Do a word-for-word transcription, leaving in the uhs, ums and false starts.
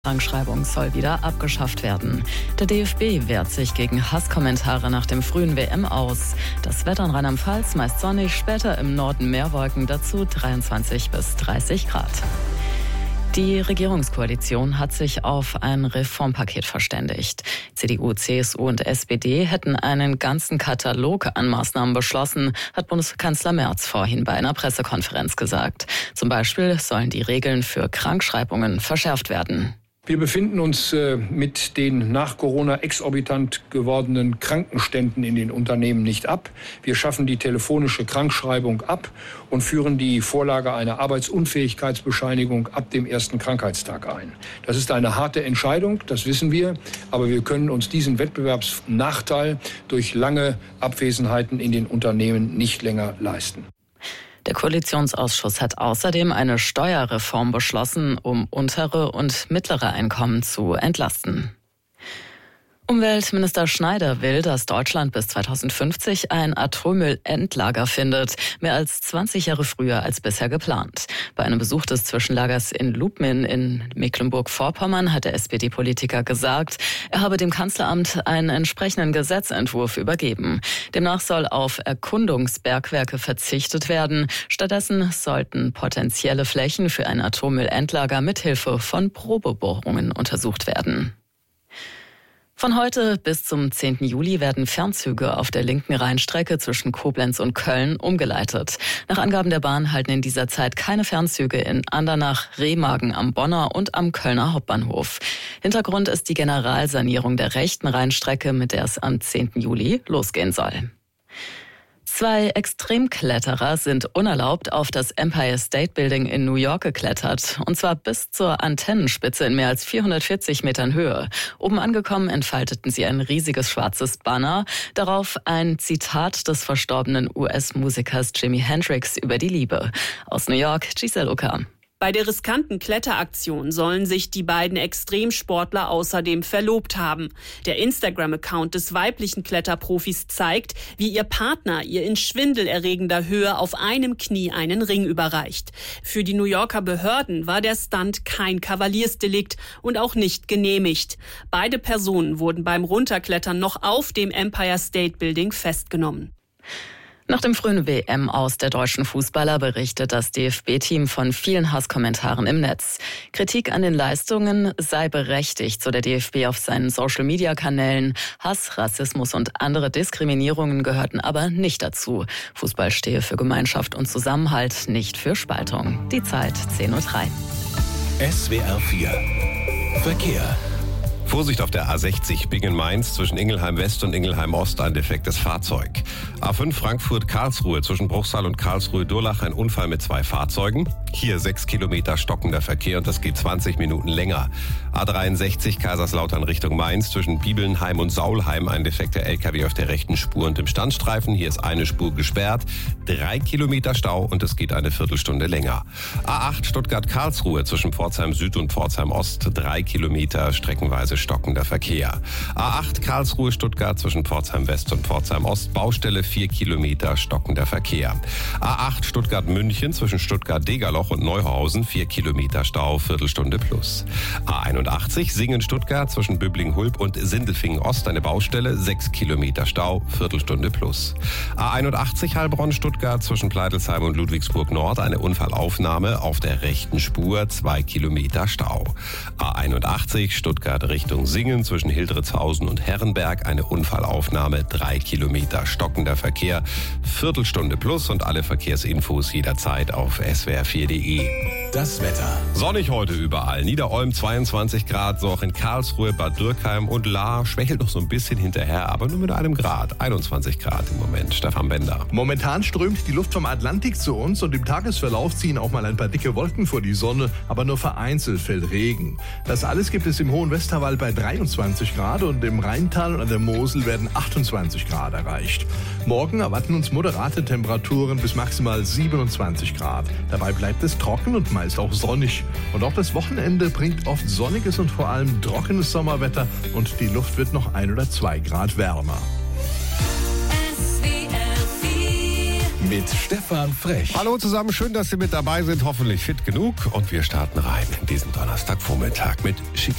Krankschreibung soll wieder abgeschafft werden. Der D F B wehrt sich gegen Hasskommentare nach dem frühen W M aus. Das Wetter in Rheinland-Pfalz meist sonnig, später im Norden mehr Wolken, dazu dreiundzwanzig bis dreißig Grad. Die Regierungskoalition hat sich auf ein Reformpaket verständigt. C D U, C S U und S P D hätten einen ganzen Katalog an Maßnahmen beschlossen, hat Bundeskanzler Merz vorhin bei einer Pressekonferenz gesagt. Zum Beispiel sollen die Regeln für Krankschreibungen verschärft werden. Wir befinden uns äh, mit den nach Corona exorbitant gewordenen Krankenständen in den Unternehmen nicht ab. Wir schaffen die telefonische Krankschreibung ab und führen die Vorlage einer Arbeitsunfähigkeitsbescheinigung ab dem ersten Krankheitstag ein. Das ist eine harte Entscheidung, das wissen wir, aber wir können uns diesen Wettbewerbsnachteil durch lange Abwesenheiten in den Unternehmen nicht länger leisten. Der Koalitionsausschuss hat außerdem eine Steuerreform beschlossen, um untere und mittlere Einkommen zu entlasten. Umweltminister Schneider will, dass Deutschland bis zweitausendfünfzig ein Atommüllendlager findet, mehr als zwanzig Jahre früher als bisher geplant. Bei einem Besuch des Zwischenlagers in Lubmin in Mecklenburg-Vorpommern hat der S P D-Politiker gesagt, er habe dem Kanzleramt einen entsprechenden Gesetzentwurf übergeben. Demnach soll auf Erkundungsbergwerke verzichtet werden. Stattdessen sollten potenzielle Flächen für ein Atommüllendlager mithilfe von Probebohrungen untersucht werden. Von heute bis zum zehnten Juli werden Fernzüge auf der linken Rheinstrecke zwischen Koblenz und Köln umgeleitet. Nach Angaben der Bahn halten in dieser Zeit keine Fernzüge in Andernach, Remagen am Bonner und am Kölner Hauptbahnhof. Hintergrund ist die Generalsanierung der rechten Rheinstrecke, mit der es am zehnten Juli losgehen soll. Zwei Extremkletterer sind unerlaubt auf das Empire State Building in New York geklettert. Und zwar bis zur Antennenspitze in mehr als vierhundertvierzig Metern Höhe. Oben angekommen entfalteten sie ein riesiges schwarzes Banner. Darauf ein Zitat des verstorbenen U S-Musikers Jimi Hendrix über die Liebe. Aus New York, Giselle Ucker. Bei der riskanten Kletteraktion sollen sich die beiden Extremsportler außerdem verlobt haben. Der Instagram-Account des weiblichen Kletterprofis zeigt, wie ihr Partner ihr in schwindelerregender Höhe auf einem Knie einen Ring überreicht. Für die New Yorker Behörden war der Stunt kein Kavaliersdelikt und auch nicht genehmigt. Beide Personen wurden beim Runterklettern noch auf dem Empire State Building festgenommen. Nach dem frühen W M-Aus der deutschen Fußballer berichtet das D F B-Team von vielen Hasskommentaren im Netz. Kritik an den Leistungen sei berechtigt, so der D F B auf seinen Social-Media-Kanälen. Hass, Rassismus und andere Diskriminierungen gehörten aber nicht dazu. Fußball stehe für Gemeinschaft und Zusammenhalt, nicht für Spaltung. Die Zeit zehn Uhr drei. S W R vier Verkehr. Vorsicht auf der A sechzig Bingen-Mainz zwischen Ingelheim West und Ingelheim Ost ein defektes Fahrzeug. A fünf Frankfurt-Karlsruhe zwischen Bruchsal und Karlsruhe-Durlach ein Unfall mit zwei Fahrzeugen. Hier sechs Kilometer stockender Verkehr und das geht zwanzig Minuten länger. A dreiundsechzig Kaiserslautern Richtung Mainz zwischen Bibelnheim und Saulheim ein defekter L K W auf der rechten Spur und im Standstreifen. Hier ist eine Spur gesperrt. Drei Kilometer Stau und es geht eine Viertelstunde länger. A acht Stuttgart-Karlsruhe zwischen Pforzheim Süd und Pforzheim Ost. Drei Kilometer streckenweise stockender Verkehr. A acht Karlsruhe-Stuttgart zwischen Pforzheim West und Pforzheim Ost. Baustelle vier Kilometer stockender Verkehr. A acht Stuttgart-München zwischen Stuttgart-Degerloch und Neuhausen. vier Kilometer Stau, Viertelstunde plus. A einundachtzig Singen-Stuttgart zwischen Böbling-Hulb und Sindelfingen-Ost eine Baustelle. sechs Kilometer Stau, Viertelstunde plus. A einundachtzig Heilbronn-Stuttgart zwischen Pleitelsheim und Ludwigsburg-Nord eine Unfallaufnahme auf der rechten Spur. zwei Kilometer Stau. A einundachtzig Stuttgart Richtung Singen zwischen Hildritzhausen und Herrenberg eine Unfallaufnahme, drei Kilometer stockender Verkehr, Viertelstunde plus und alle Verkehrsinfos jederzeit auf S W R vier punkt de. Das Wetter. Sonnig heute überall. Niederolm zweiundzwanzig Grad, so auch in Karlsruhe, Bad Dürkheim und Lahr schwächelt noch so ein bisschen hinterher, aber nur mit einem Grad. einundzwanzig Grad im Moment. Stefan Bender. Momentan strömt die Luft vom Atlantik zu uns und im Tagesverlauf ziehen auch mal ein paar dicke Wolken vor die Sonne, aber nur vereinzelt fällt Regen. Das alles gibt es im Hohen Westerwald bei dreiundzwanzig Grad und im Rheintal und an der Mosel werden achtundzwanzig Grad erreicht. Morgen erwarten uns moderate Temperaturen bis maximal siebenundzwanzig Grad. Dabei bleibt es trocken und meist auch sonnig. Und auch das Wochenende bringt oft sonniges und vor allem trockenes Sommerwetter und die Luft wird noch ein oder zwei Grad wärmer. S W R vier mit Stefan Frech. Hallo zusammen, schön, dass Sie mit dabei sind. Hoffentlich fit genug. Und wir starten rein in diesen Donnerstagvormittag mit Chic.